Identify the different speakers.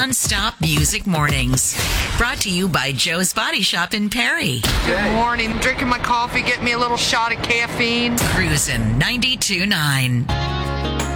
Speaker 1: non-stop music mornings. Brought to you by Joe's Body Shop in Perry.
Speaker 2: Good morning. Drinking my coffee, get me a little shot of caffeine.
Speaker 1: Cruisin' 92.9.